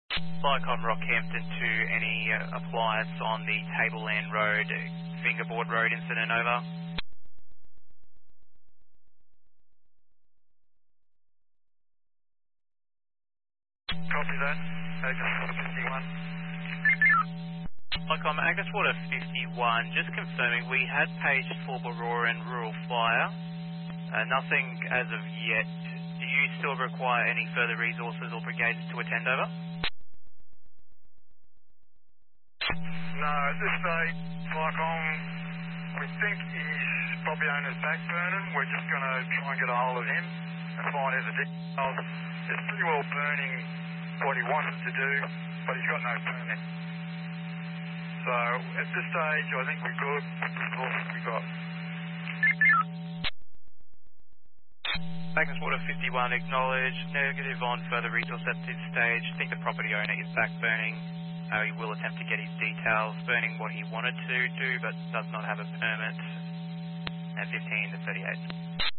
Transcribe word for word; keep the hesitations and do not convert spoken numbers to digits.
Flycom Rockhampton to any uh, appliance on the Tableland Road, uh, Fingerboard Road incident, over. Copy that. Agnes Water fifty-one. Flycom Agnes Water fifty-one, just confirming we had paged for Baroran Rural Fire. Uh, nothing as of yet. Do you still require any further resources or brigades to attend, over? No, at this stage, Flycom, we think he's probably on his back burning. We're just going to try and get a hold of him and find out the details. It's pretty well burning what he wanted to do, but he's got no permit. So at this stage, I think we're good with the resources we got. Agnes Water fifty-one, acknowledged. Negative on further resource at this stage. Think the property owner is back burning. Uh, he will attempt to get his details, burning what he wanted to do but does not have a permit at fifteen to thirty-eight.